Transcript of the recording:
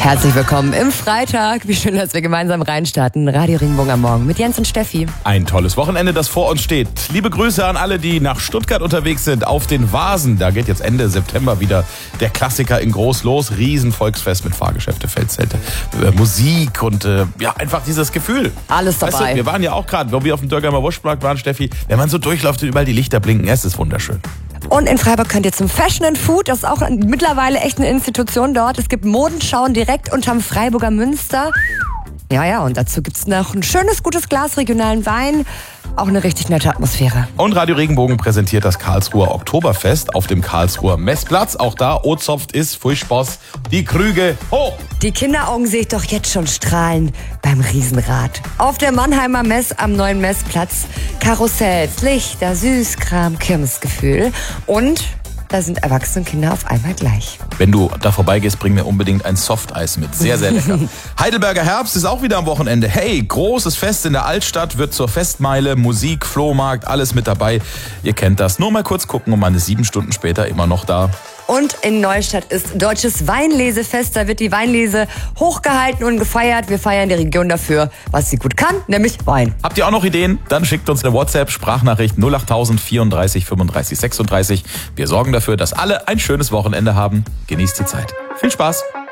Herzlich willkommen im Freitag. Wie schön, dass wir gemeinsam reinstarten. Radio Regenbogen am Morgen mit Jens und Steffi. Ein tolles Wochenende, das vor uns steht. Liebe Grüße an alle, die nach Stuttgart unterwegs sind, auf den Vasen. Da geht jetzt Ende September wieder der Klassiker in groß los. Riesenvolksfest mit Fahrgeschäfte, Feldzelte, Musik und einfach dieses Gefühl. Alles dabei. Weißt du, wir waren ja auch gerade, wo wir auf dem Dörgeheimer Wurstmarkt waren, Steffi, wenn man so durchläuft und überall die Lichter blinken, es ist wunderschön. Und in Freiburg könnt ihr zum Fashion and Food, das ist auch mittlerweile echt eine Institution dort. Es gibt Modenschauen direkt unterm Freiburger Münster. Ja, und dazu gibt's noch ein schönes, gutes Glas regionalen Wein. Auch eine richtig nette Atmosphäre. Und Radio Regenbogen präsentiert das Karlsruher Oktoberfest auf dem Karlsruher Messplatz. Auch da, Ozopft ist, Furchtboss, die Krüge hoch. Die Kinderaugen sehe ich doch jetzt schon strahlen beim Riesenrad. Auf der Mannheimer Mess am neuen Messplatz. Karussells, Lichter, Süßkram, Kirmesgefühl. Und da sind erwachsene Kinder auf einmal gleich. Wenn du da vorbeigehst, bring mir unbedingt ein Softeis mit. Sehr, sehr lecker. Heidelberger Herbst ist auch wieder am Wochenende. Hey, großes Fest in der Altstadt wird zur Festmeile. Musik, Flohmarkt, alles mit dabei. Ihr kennt das. Nur mal kurz gucken und man ist 7 Stunden später immer noch da. Und in Neustadt ist Deutsches Weinlesefest. Da wird die Weinlese hochgehalten und gefeiert. Wir feiern die Region dafür, was sie gut kann, nämlich Wein. Habt ihr auch noch Ideen? Dann schickt uns eine WhatsApp-Sprachnachricht 08000 34 35 36. Wir sorgen dafür, dass alle ein schönes Wochenende haben. Genießt die Zeit. Viel Spaß!